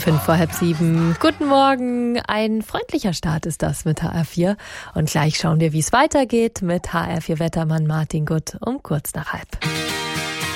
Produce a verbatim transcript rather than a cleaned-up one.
Fünf vor halb sieben. Guten Morgen. Ein freundlicher Start ist das mit H R vier. Und gleich schauen wir, wie es weitergeht mit H R vier Wettermann Martin Gutt um kurz nach halb.